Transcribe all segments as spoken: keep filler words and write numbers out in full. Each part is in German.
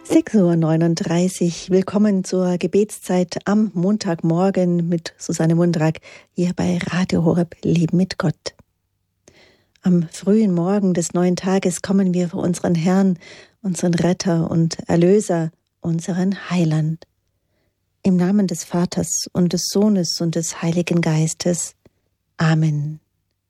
sechs Uhr neununddreißig. Willkommen zur Gebetszeit am Montagmorgen mit Susanne Mundrack hier bei Radio Horeb Leben mit Gott. Am frühen Morgen des neuen Tages kommen wir vor unseren Herrn, unseren Retter und Erlöser, unseren Heiland. Im Namen des Vaters und des Sohnes und des Heiligen Geistes. Amen.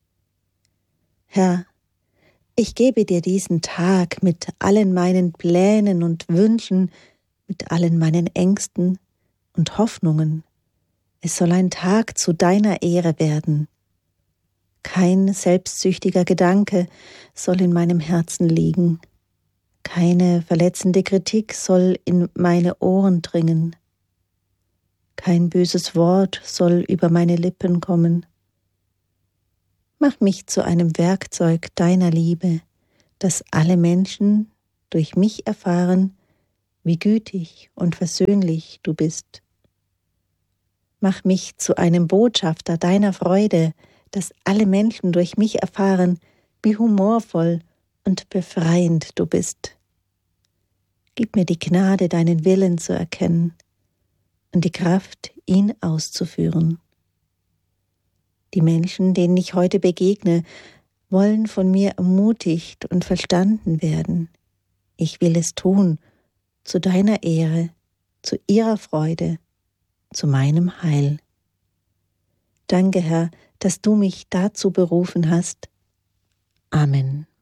Herr, ich gebe dir diesen Tag mit allen meinen Plänen und Wünschen, mit allen meinen Ängsten und Hoffnungen. Es soll ein Tag zu deiner Ehre werden. Kein selbstsüchtiger Gedanke soll in meinem Herzen liegen. Keine verletzende Kritik soll in meine Ohren dringen. Kein böses Wort soll über meine Lippen kommen. Mach mich zu einem Werkzeug deiner Liebe, dass alle Menschen durch mich erfahren, wie gütig und versöhnlich du bist. Mach mich zu einem Botschafter deiner Freude, dass alle Menschen durch mich erfahren, wie humorvoll und befreiend du bist. Gib mir die Gnade, deinen Willen zu erkennen und die Kraft, ihn auszuführen. Die Menschen, denen ich heute begegne, wollen von mir ermutigt und verstanden werden. Ich will es tun, zu deiner Ehre, zu ihrer Freude, zu meinem Heil. Danke, Herr, dass du mich dazu berufen hast. Amen.